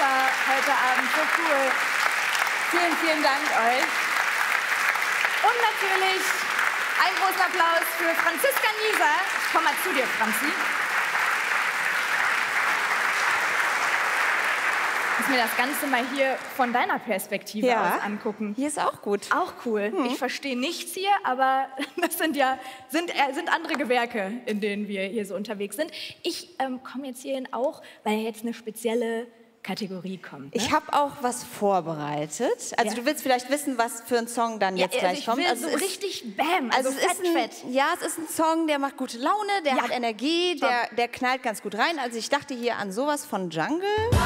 super heute Abend, so cool. Vielen, vielen Dank euch. Und natürlich einen großen Applaus für Franziska Nieser. Ich komme mal zu dir, Franzi. Ich muss mir das Ganze mal hier von deiner Perspektive aus angucken. Hier ist auch gut. Auch cool. Ich verstehe nichts hier, aber das sind andere Gewerke, in denen wir hier so unterwegs sind. Ich komme jetzt hierhin auch, weil jetzt eine spezielle Kategorie kommt. Ne? Ich habe auch was vorbereitet. Also du willst vielleicht wissen, was für ein Song dann jetzt gleich kommt. Also so richtig Bam, also fett. Ja, es ist ein Song, der macht gute Laune, der hat Energie, der knallt ganz gut rein. Also ich dachte hier an sowas von Jungle.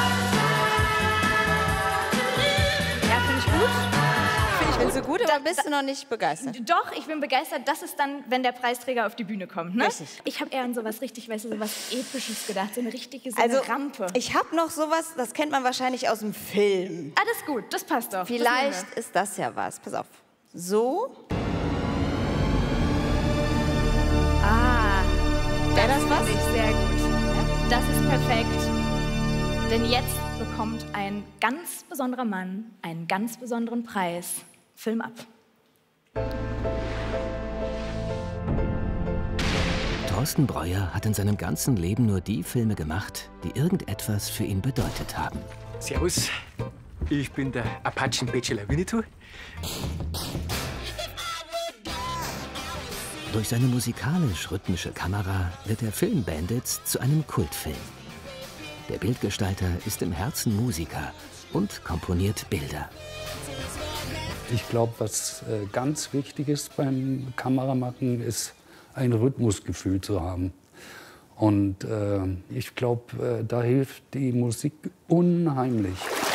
Ja, finde ich gut. Findest du gut, aber bist du noch nicht begeistert? Doch, ich bin begeistert. Das ist dann, wenn der Preisträger auf die Bühne kommt. Ne? Richtig. Ich habe eher an sowas richtig, weißt du, sowas Episches gedacht. So eine richtige eine Rampe. Ich habe noch sowas, das kennt man wahrscheinlich aus dem Film. Ah, das ist gut, das passt doch. Vielleicht ist das ja was. Pass auf. So. Ah, wäre das was? Finde ich sehr gut. Das ist perfekt. Denn jetzt bekommt ein ganz besonderer Mann einen ganz besonderen Preis. Film ab. Thorsten Breuer hat in seinem ganzen Leben nur die Filme gemacht, die irgendetwas für ihn bedeutet haben. Servus, ich bin der Apachen-Bachelor Winnetou. Durch seine musikalisch-rhythmische Kamera wird der Film Bandits zu einem Kultfilm. Der Bildgestalter ist im Herzen Musiker und komponiert Bilder. Ich glaube, was ganz wichtig ist beim Kameramachen, ist ein Rhythmusgefühl zu haben. Und ich glaube, da hilft die Musik unheimlich.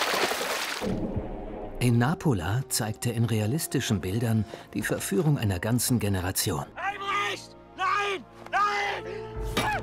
In Napola zeigt er in realistischen Bildern die Verführung einer ganzen Generation. Albrecht! Nein! Nein!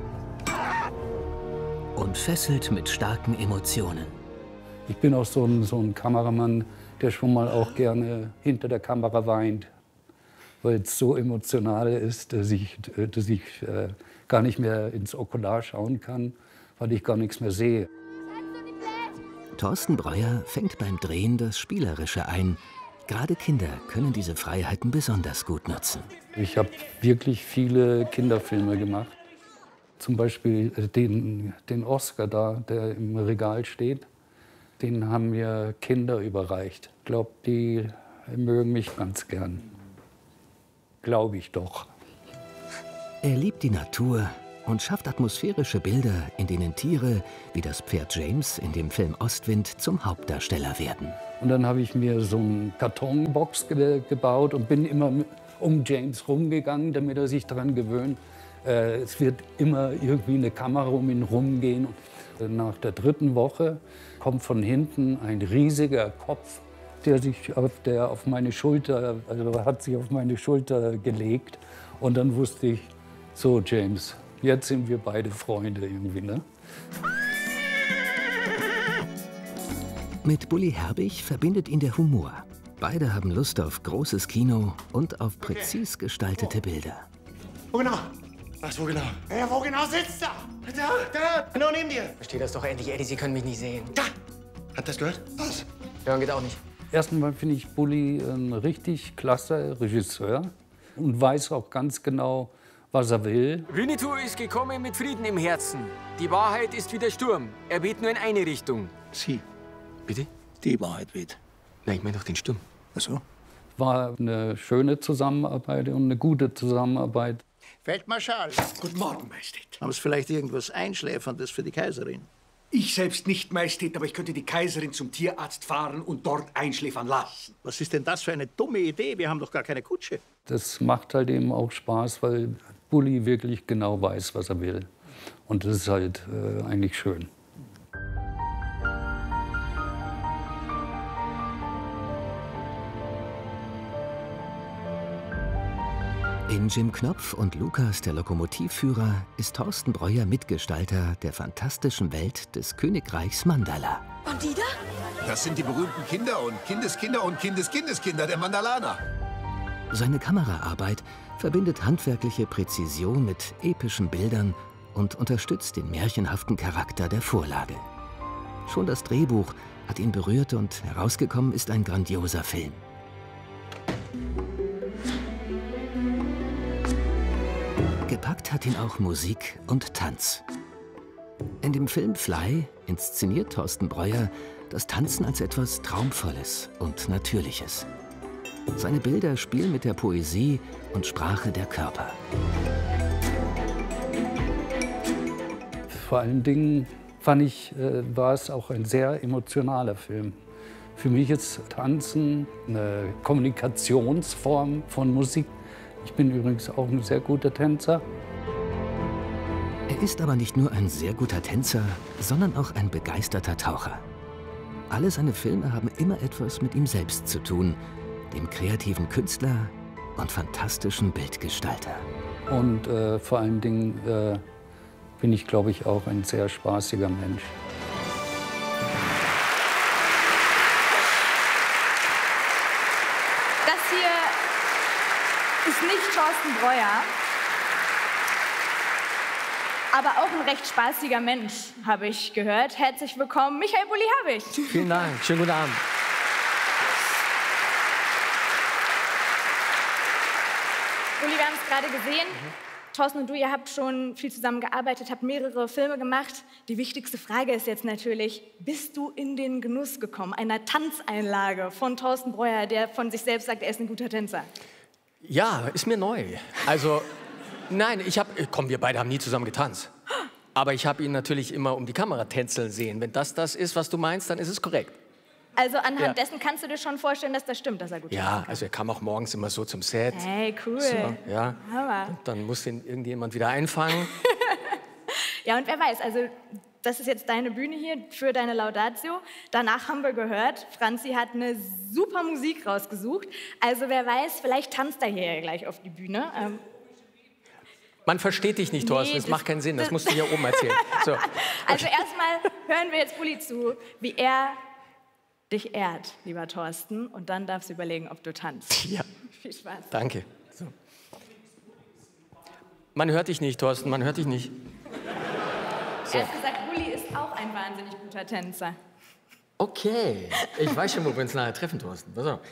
Und fesselt mit starken Emotionen. Ich bin auch so ein Kameramann, der schon mal auch gerne hinter der Kamera weint, weil es so emotional ist, dass ich gar nicht mehr ins Okular schauen kann, weil ich gar nichts mehr sehe. Thorsten Breuer fängt beim Drehen das Spielerische ein. Gerade Kinder können diese Freiheiten besonders gut nutzen. Ich habe wirklich viele Kinderfilme gemacht. Zum Beispiel den Oscar da, der im Regal steht. Den haben mir Kinder überreicht. Ich glaube, die mögen mich ganz gern. Glaube ich doch. Er liebt die Natur und schafft atmosphärische Bilder, in denen Tiere wie das Pferd James in dem Film Ostwind zum Hauptdarsteller werden. Und dann habe ich mir so eine Kartonbox gebaut und bin immer um James rumgegangen, damit er sich daran gewöhnt. Es wird immer irgendwie eine Kamera um ihn rumgehen. Nach der 3. Woche kommt von hinten ein riesiger Kopf, der sich auf meine Schulter, also hat sich auf meine Schulter gelegt. Und dann wusste ich, so James, jetzt sind wir beide Freunde irgendwie, ne? Mit Bully Herbig verbindet ihn der Humor. Beide haben Lust auf großes Kino und auf präzis gestaltete Bilder. Wo genau? Was, wo genau? Ja, wo genau sitzt er? Da, genau neben dir. Versteht das doch endlich, Eddie, Sie können mich nicht sehen. Da! Hat das gehört? Was? Hören geht auch nicht. Erstmal finde ich Bully ein richtig klasse Regisseur und weiß auch ganz genau, was er will. Winnetou ist gekommen mit Frieden im Herzen. Die Wahrheit ist wie der Sturm. Er weht nur in eine Richtung. Sie. Bitte? Die Wahrheit weht. Nein, ich meine doch den Sturm. Ach so. War eine schöne Zusammenarbeit und eine gute Zusammenarbeit. Feldmarschall. Guten Morgen, Majestät. Haben Sie vielleicht irgendwas Einschläferndes für die Kaiserin? Ich selbst nicht, Majestät, aber ich könnte die Kaiserin zum Tierarzt fahren und dort einschläfern lassen. Was ist denn das für eine dumme Idee? Wir haben doch gar keine Kutsche. Das macht halt eben auch Spaß, weil Bully wirklich genau weiß, was er will. Und das ist halt eigentlich schön. In Jim Knopf und Lukas, der Lokomotivführer, ist Thorsten Breuer Mitgestalter der fantastischen Welt des Königreichs Mandala. Und die da? Das sind die berühmten Kinder und Kindeskinder und Kindeskinder der Mandalaner. Seine Kameraarbeit verbindet handwerkliche Präzision mit epischen Bildern und unterstützt den märchenhaften Charakter der Vorlage. Schon das Drehbuch hat ihn berührt und herausgekommen ist ein grandioser Film. Gepackt hat ihn auch Musik und Tanz. In dem Film Fly inszeniert Thorsten Breuer das Tanzen als etwas Traumvolles und Natürliches. Seine Bilder spielen mit der Poesie und Sprache der Körper. Vor allen Dingen fand ich, war es auch ein sehr emotionaler Film. Für mich ist Tanzen eine Kommunikationsform von Musik. Ich bin übrigens auch ein sehr guter Tänzer. Er ist aber nicht nur ein sehr guter Tänzer, sondern auch ein begeisterter Taucher. Alle seine Filme haben immer etwas mit ihm selbst zu tun, dem kreativen Künstler und fantastischen Bildgestalter. Und vor allen Dingen bin ich, glaube ich, auch ein sehr spaßiger Mensch. Das hier ist nicht Thorsten Breuer, aber auch ein recht spaßiger Mensch, habe ich gehört. Herzlich willkommen, Michael Bulli-Herbig. Vielen Dank, schönen guten Abend. Bulli, wir haben es gerade gesehen. Thorsten und du, ihr habt schon viel zusammengearbeitet, habt mehrere Filme gemacht. Die wichtigste Frage ist jetzt natürlich, bist du in den Genuss gekommen einer Tanzeinlage von Thorsten Breuer, der von sich selbst sagt, er ist ein guter Tänzer? Ja, ist mir neu. Also, nein, komm, wir beide haben nie zusammen getanzt. Aber ich habe ihn natürlich immer um die Kamera tänzeln sehen. Wenn das ist, was du meinst, dann ist es korrekt. Also anhand dessen kannst du dir schon vorstellen, dass das stimmt, dass er gut tanzen kann? Ja, also er kam auch morgens immer so zum Set. Hey, cool. So, ja. Hammer. Und dann muss ihn irgendjemand wieder einfangen. Ja, und wer weiß, also das ist jetzt deine Bühne hier für deine Laudatio. Danach haben wir gehört, Franzi hat eine super Musik rausgesucht. Also wer weiß, vielleicht tanzt er hier gleich auf die Bühne. Man versteht dich nicht, Thorsten, das macht keinen Sinn, das musst du hier oben erzählen. So. Also erstmal hören wir jetzt Bulli zu, wie er dich ehrt, lieber Thorsten. Und dann darfst du überlegen, ob du tanzt. Ja. Viel Spaß. Danke. So. Man hört dich nicht, Thorsten, man hört dich nicht. So. Er hat gesagt, Bulli ist auch ein wahnsinnig guter Tänzer. Okay, ich weiß schon, wo wir uns nachher treffen, Thorsten. Pass auf.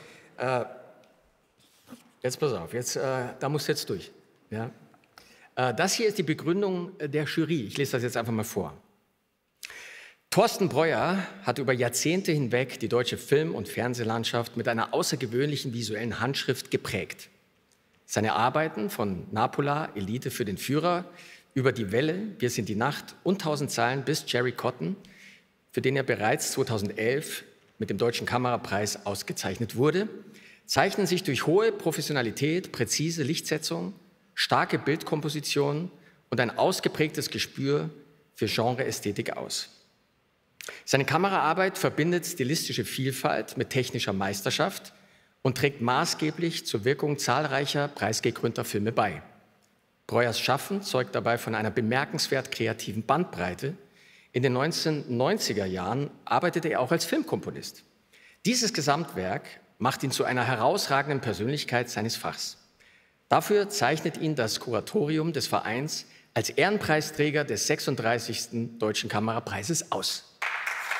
Jetzt pass auf, da musst du jetzt durch. Ja? Das hier ist die Begründung der Jury. Ich lese das jetzt einfach mal vor. Thorsten Breuer hat über Jahrzehnte hinweg die deutsche Film- und Fernsehlandschaft mit einer außergewöhnlichen visuellen Handschrift geprägt. Seine Arbeiten von Napola, Elite für den Führer, über die Welle, Wir sind die Nacht und 1000 Zeilen bis Jerry Cotton, für den er bereits 2011 mit dem Deutschen Kamerapreis ausgezeichnet wurde, zeichnen sich durch hohe Professionalität, präzise Lichtsetzung, starke Bildkomposition und ein ausgeprägtes Gespür für Genreästhetik aus. Seine Kameraarbeit verbindet stilistische Vielfalt mit technischer Meisterschaft und trägt maßgeblich zur Wirkung zahlreicher preisgekrönter Filme bei. Breuers Schaffen zeugt dabei von einer bemerkenswert kreativen Bandbreite. In den 1990er Jahren arbeitete er auch als Filmkomponist. Dieses Gesamtwerk macht ihn zu einer herausragenden Persönlichkeit seines Fachs. Dafür zeichnet ihn das Kuratorium des Vereins als Ehrenpreisträger des 36. Deutschen Kamerapreises aus.